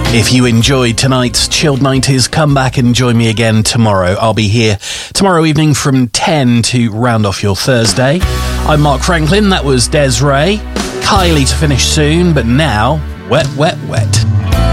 If you enjoyed tonight's Chilled 90s, come back and join me again tomorrow. I'll be here tomorrow evening from 10 to round off your Thursday. I'm Mark Franklin, that was Des Ray. Kylie to finish soon, but now, Wet, Wet, Wet.